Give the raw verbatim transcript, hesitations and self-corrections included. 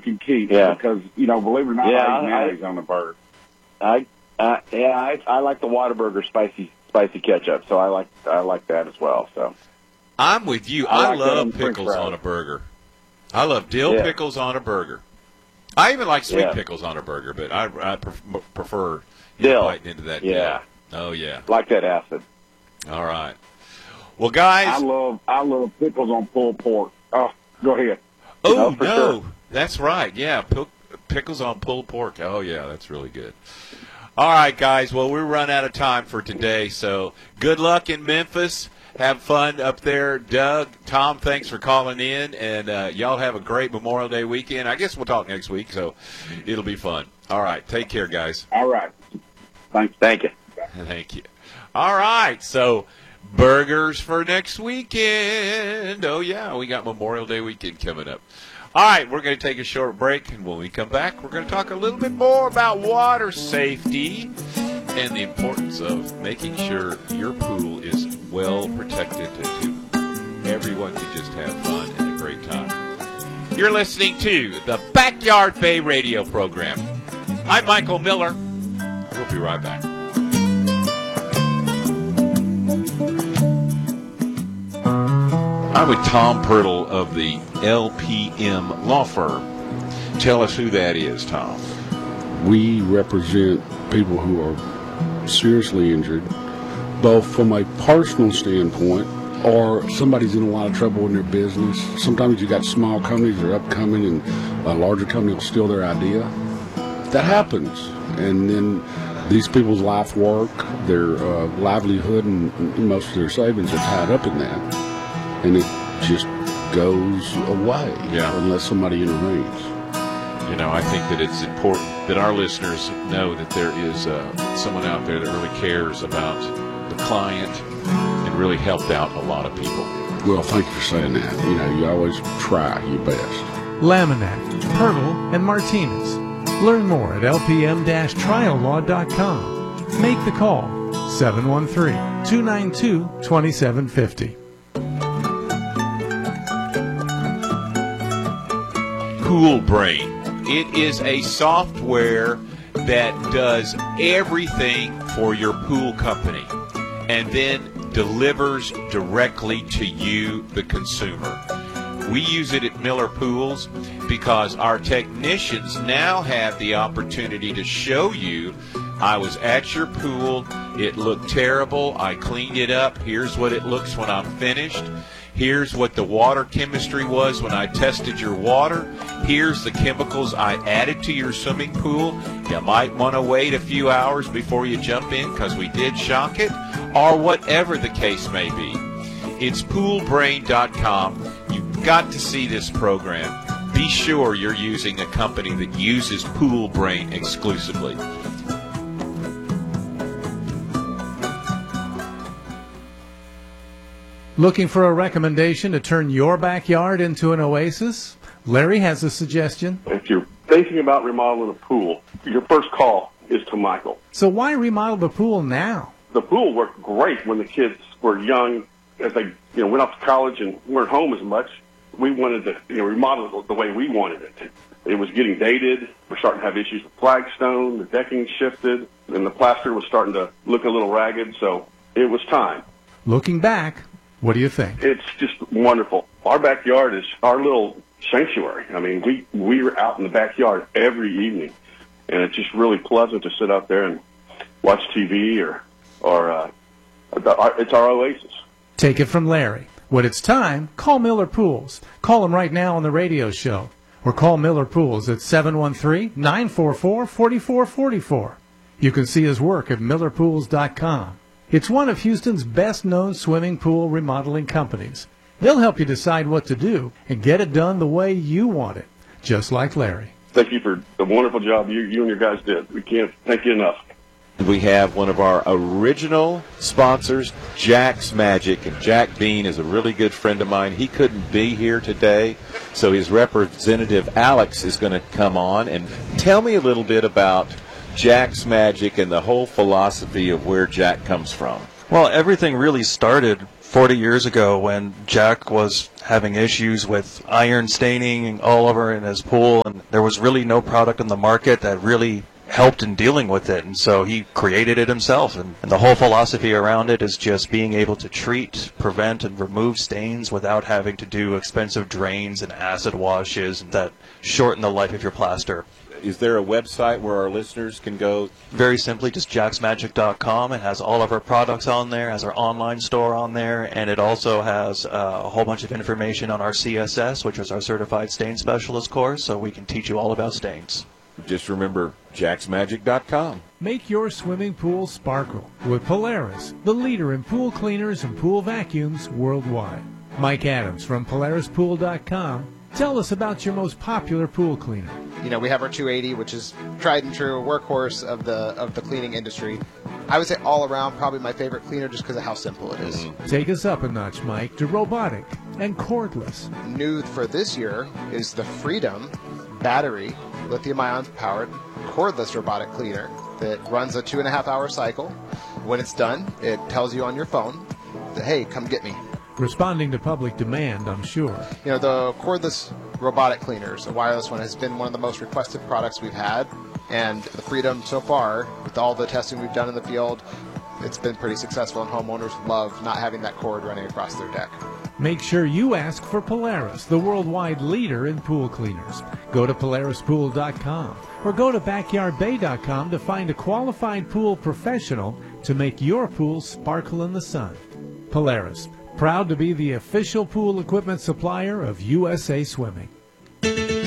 can keep. Yeah. Because, you know, believe it or not, Yeah, I eat I- mayonnaise on the burger. I, uh, yeah, I, I like the Whataburger spicy spicy ketchup, so I like I like that as well. So I'm with you. I I, like that on love French pickles fries. on a burger. I love dill Yeah. pickles on a burger. I even like sweet Yeah. pickles on a burger, but I, I pref- prefer you know, Dill. biting into that Yeah. dill. Oh, yeah. like that acid. All right. Well, guys. I love I love pickles on pulled pork. Oh, go ahead. Oh, No, for no. sure. That's right. Yeah, Pil- pickles on pulled pork. Oh, yeah, that's really good. All right, guys. Well, we run out of time for today, so good luck in Memphis. Have fun up there. Doug, Tom, thanks for calling in, and uh, y'all have a great Memorial Day weekend. I guess we'll talk next week, so it'll be fun. All right. Take care, guys. All right. Thanks. Thank you. Thank you. All right, so burgers for next weekend. Oh, yeah, we got Memorial Day weekend coming up. All right, we're going to take a short break, and when we come back, we're going to talk a little bit more about water safety and the importance of making sure your pool is well protected to everyone can just have fun and a great time. You're listening to the Backyard Bay radio program. I'm Michael Miller. We'll be right back. I'm with Tom Pirtle of the L P M Law Firm. Tell us who that is, Tom. We represent people who are seriously injured, both from a personal standpoint or somebody's in a lot of trouble in their business. Sometimes you got small companies that are upcoming and a larger company will steal their idea. That happens. And then these people's life work, their uh, livelihood, and, and most of their savings are tied up in that. And it just goes away Yeah. unless somebody intervenes. You know, I think that it's important that our listeners know that there is uh, someone out there that really cares about the client and really helped out a lot of people. Well, thank you for saying that. You know, you always try your best. Laminac, Pirtle, and Martinez. Learn more at L P M trial law dot com. Make the call, seven one three, two nine two, two seven five zero. Pool Brain. It is a software that does everything for your pool company and then delivers directly to you, the consumer. We use it at Miller Pools because our technicians now have the opportunity to show you, I was at your pool, it looked terrible, I cleaned it up, here's what it looks when I'm finished. Here's what the water chemistry was when I tested your water. Here's the chemicals I added to your swimming pool. You might want to wait a few hours before you jump in because we did shock it, or whatever the case may be. It's pool brain dot com. You've got to see this program. Be sure you're using a company that uses Pool Brain exclusively. Looking for a recommendation to turn your backyard into an oasis? Larry has a suggestion. If you're thinking about remodeling a pool, your first call is to Michael. So why remodel the pool now? The pool worked great when the kids were young. As they you know, went off to college and weren't home as much, we wanted to you know, remodel it the way we wanted it. It was getting dated. We're starting to have issues with flagstone. The decking shifted, and the plaster was starting to look a little ragged, so it was time. Looking back, what do you think? It's just wonderful. Our backyard is our little sanctuary. I mean, we we're out in the backyard every evening, and it's just really pleasant to sit out there and watch T V or or uh, it's our oasis. Take it from Larry. When it's time, call Miller Pools. Call him right now on the radio show, or call Miller Pools at seven one three, nine four four, four four four four. You can see his work at miller pools dot com. It's one of Houston's best-known swimming pool remodeling companies. They'll help you decide what to do and get it done the way you want it, just like Larry. Thank you for the wonderful job you, you and your guys did. We can't thank you enough. We have one of our original sponsors, Jack's Magic, and Jack Bean is a really good friend of mine. He couldn't be here today, so his representative, Alex, is going to come on and tell me a little bit about Jack's Magic and the whole philosophy of where Jack comes from. Well, everything really started forty years ago when Jack was having issues with iron staining all over in his pool, and there was really no product on the market that really helped in dealing with it, and so he created it himself, and, and the whole philosophy around it is just being able to treat, prevent, and remove stains without having to do expensive drains and acid washes that shorten the life of your plaster. Is there a website where our listeners can go? Very simply, just jacks magic dot com. It has all of our products on there, has our online store on there, and it also has uh, a whole bunch of information on our C S S, which is our Certified Stain Specialist course, so we can teach you all about stains. Just remember, jacks magic dot com. Make your swimming pool sparkle with Polaris, the leader in pool cleaners and pool vacuums worldwide. Mike Adams from Polaris Pool dot com. Tell us about your most popular pool cleaner. You know, we have our two eighty, which is tried and true workhorse of the of the cleaning industry. I would say all around probably my favorite cleaner just because of how simple it is. Mm-hmm. Take us up a notch, Mike, to robotic and cordless. New for this year is the Freedom battery, lithium-ion powered, cordless robotic cleaner that runs a two and a half hour cycle. When it's done, it tells you on your phone that, hey, come get me. Responding to public demand, I'm sure. You know, the cordless robotic cleaners, the wireless one, has been one of the most requested products we've had. And the Freedom so far, with all the testing we've done in the field, it's been pretty successful, and homeowners love not having that cord running across their deck. Make sure you ask for Polaris, the worldwide leader in pool cleaners. Go to Polaris Pool dot com or go to Backyard Bay dot com to find a qualified pool professional to make your pool sparkle in the sun. Polaris, proud to be the official pool equipment supplier of U S A Swimming.